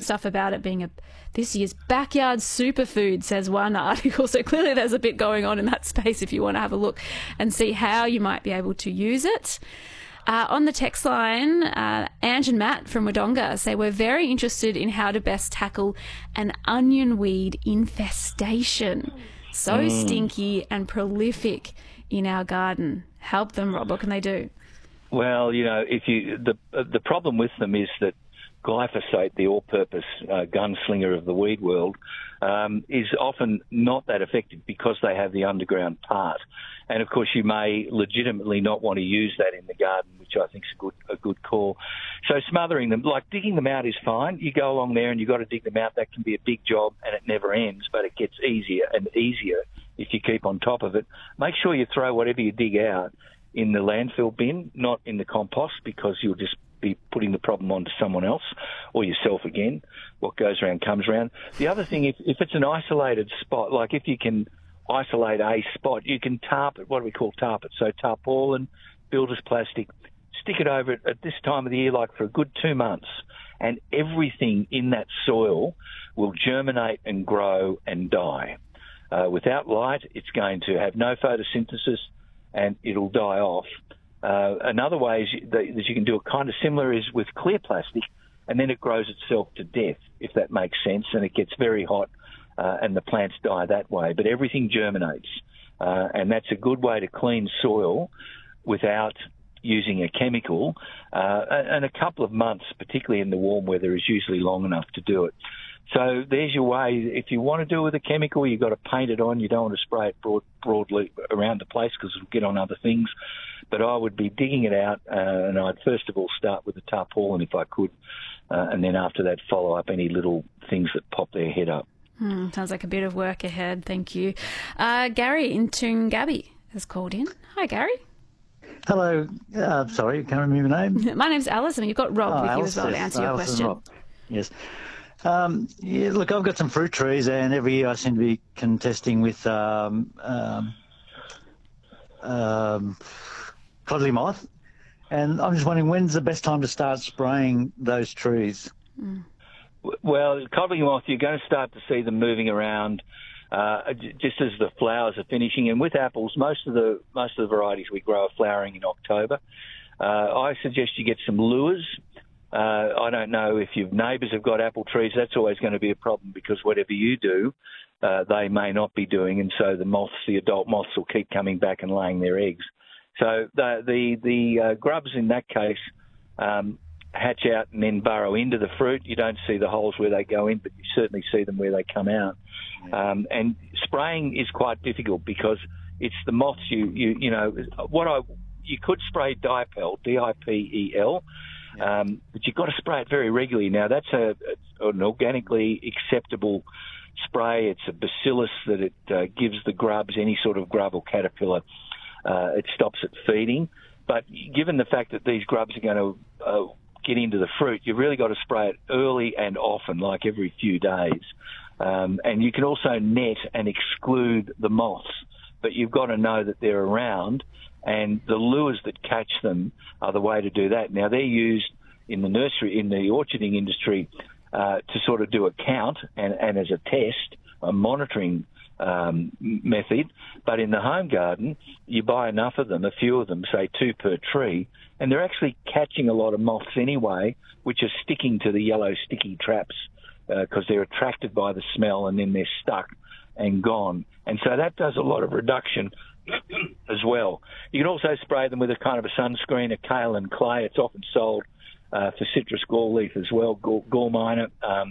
stuff about it being this year's backyard superfood, says one article. So clearly there's a bit going on in that space if you want to have a look and see how you might be able to use it. On the text line, Ange and Matt from Wodonga say we're very interested in how to best tackle an onion weed infestation. So stinky and prolific in our garden. Help them, Rob. What can they do? Well, the problem with them is that glyphosate, the all-purpose gunslinger of the weed world, is often not that effective because they have the underground part. And, of course, you may legitimately not want to use that in the garden, which I think is a good call. So smothering them, like digging them out is fine. You go along there and you've got to dig them out. That can be a big job and it never ends, but it gets easier and easier if you keep on top of it. Make sure you throw whatever you dig out in the landfill bin, not in the compost, because you'll just be putting the problem onto someone else or yourself again. What goes around comes around. The other thing, if it's an isolated spot, like if you can isolate a spot, you can tarp it. What do we call tarp it? So tarpaulin, builder's plastic, stick it over it at this time of the year, like for a good 2 months, and everything in that soil will germinate and grow and die. Without light, it's going to have no photosynthesis and it'll die off. Another way that you can do it kind of similar is with clear plastic, and then it grows itself to death, if that makes sense, and it gets very hot and the plants die that way. But everything germinates, and that's a good way to clean soil without using a chemical. And a couple of months, particularly in the warm weather, is usually long enough to do it. So there's your way. If you want to do it with a chemical, you've got to paint it on. You don't want to spray it broadly around the place because it'll get on other things. But I would be digging it out, and I'd first of all start with the tarpaulin if I could, and then after that follow up any little things that pop their head up. Sounds like a bit of work ahead. Thank you. Gary in Toongabbie has called in. Hi, Gary. Hello. Sorry, can't remember your name. My name's Alice, and you've got Rob with you as well to answer your question. Rob. Yes. Look, I've got some fruit trees, and every year I seem to be contesting with codley moth, and I'm just wondering when's the best time to start spraying those trees. Well, codley moth, you're going to start to see them moving around just as the flowers are finishing. And with apples, most of the varieties we grow are flowering in October. I suggest you get some lures. I don't know if your neighbours have got apple trees. That's always going to be a problem because whatever you do, they may not be doing, and so the adult moths will keep coming back and laying their eggs. So the grubs in that case hatch out and then burrow into the fruit. You don't see the holes where they go in, but you certainly see them where they come out. And spraying is quite difficult because it's the moths. You could spray Dipel, D-I-P-E-L. But you've got to spray it very regularly. Now, that's an organically acceptable spray. It's a bacillus that it gives the grubs, any sort of grub or caterpillar. It stops it feeding. But given the fact that these grubs are going to get into the fruit, you've really got to spray it early and often, like every few days. And you can also net and exclude the moths, but you've got to know that they're around. And the lures that catch them are the way to do that. Now, they're used in the nursery, in the orcharding industry, to sort of do a count and as a test, a monitoring method. But in the home garden, you buy enough of them, a few of them, say 2 per tree, and they're actually catching a lot of moths anyway, which are sticking to the yellow sticky traps because they're attracted by the smell and then they're stuck and gone. And so that does a lot of reduction as well. You can also spray them with a kind of a sunscreen, a kale and clay. It's often sold for citrus gall leaf as well, gall minor,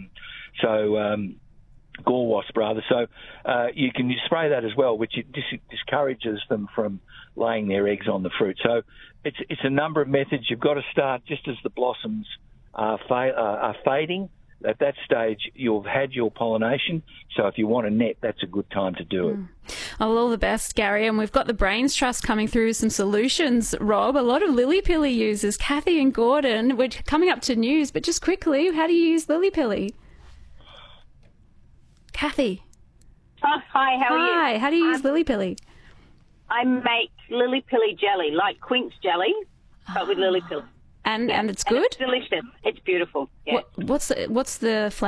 gall wasp rather. So you can spray that as well, which discourages them from laying their eggs on the fruit. So it's a number of methods. You've got to start just as the blossoms are fading. At that stage, you've had your pollination, so if you want a net, that's a good time to do it. Well, all the best, Gary. And we've got the Brains Trust coming through with some solutions, Rob. A lot of Lily Pilly users, Kathy and Gordon. We're coming up to news, but just quickly, how do you use Lily Pilly? Kathy. Oh, hi, how are you? Hi, how do you use Lily Pilly? I make Lily Pilly jelly, like quince jelly, but with Lily Pilly. And it's good? It's delicious. It's beautiful. Yeah. What's the flavour?